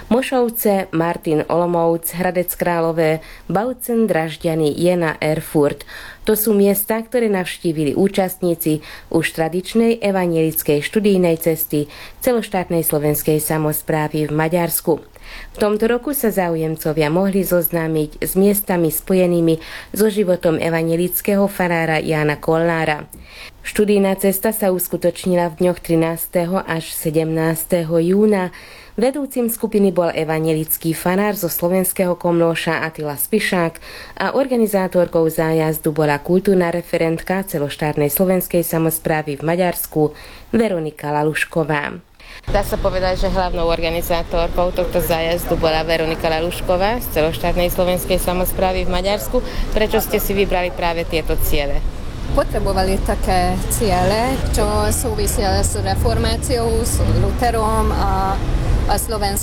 Mošovce, Martin, Olomouc, Hradec Králové, Bautzen, Dražďany, Jena, Erfurt. To sú miesta, ktoré navštívili účastníci už tradičnej evanjelickej študijnej cesty celoštátnej slovenskej samosprávy v Maďarsku. V tomto roku sa záujemcovia mohli zoznámiť s miestami spojenými so životom evanjelického farára Jána Kollára. Študijná cesta sa uskutočnila v dňoch 13. až 17. júna. Vedúcim skupiny bol evanjelický farár zo slovenského Komlóša Attila Spišák a organizátorkou zájazdu bola kultúrna referentka celoštátnej slovenskej samosprávy v Maďarsku Veronika Lalušková. Dá sa povedať, že hlavnou organizátorkou tohto zájazdu bola Veronika Lalušková z celoštátnej slovenskej samosprávy v Maďarsku. Prečo ste si vybrali práve tieto ciele? Potrebovali také ciele, čo súvisia s reformáciou, s Lutherom a slovenským